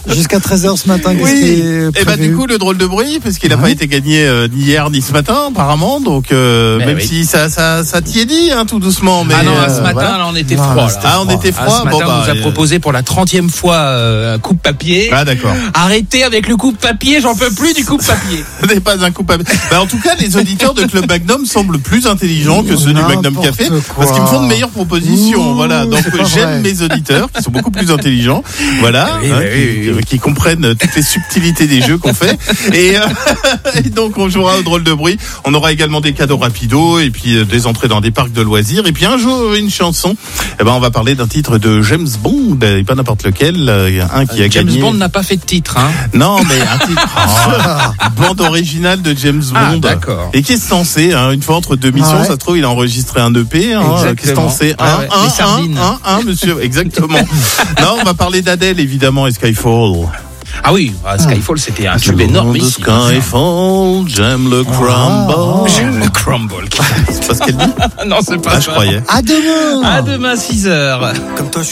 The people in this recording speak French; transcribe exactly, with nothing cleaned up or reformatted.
Jusqu'à treize heures ce matin, qu'est-ce Oui. qui est Et bah du coup le drôle de bruit, parce qu'il n'a Ouais. pas été gagné euh, ni hier ni ce matin apparemment, donc euh, Mais même oui. si ça ça ça tiédit hein, tout doucement. Mais Ah non, euh, ce matin, voilà. là, on était Non, froid. là, là. c'était Ah on était Ah, froid. ce matin, Bon, bah, on nous a euh, proposé pour la trentième fois euh, un coupe-papier. Ah d'accord. Arrêtez avec le coupe-papier, j'en peux plus du coupe-papier. Ce n'est pas un coupable. Bah, en tout cas, les auditeurs de Club Magnum semblent plus intelligents que ceux du Magnum N'importe Café, quoi. parce qu'ils me font de meilleures propositions. Ouh, Voilà. Donc c'est pas j'aime vrai. mes auditeurs qui sont beaucoup plus intelligents. Voilà. Oui, hein, oui, qui, oui, oui. qui comprennent toutes les subtilités des jeux qu'on fait. Et, euh, et donc on jouera au drôle de bruit. On aura également des cadeaux rapidos et puis euh, des entrées dans des parcs de loisirs. Et puis un jour une chanson. Eh ben on va parler d'un titre de James Bond, et pas n'importe lequel. Il y a un qui a James gagné. Bond n'a pas fait de titre, hein. Non, mais un titre. Oh, bande originale de James Ah, Bond. d'accord. Et qui est censé, hein, une fois entre deux missions, Ah ouais. ça se trouve, il a enregistré un E P. Hein, Exactement. qui est censé. Ouais, Un, ouais. un, Les sardines. un, un, un, monsieur. Exactement. Non, on va parler d'Adèle, évidemment, et Skyfall. Ah oui, ah, Skyfall, c'était un tube J'aime énorme le ici. Skyfall, j'aime le crumble. J'aime le crumble. C'est pas ce qu'elle dit? Non, c'est pas Ah, ça. je croyais. À demain. À demain, six heures. Comme toi,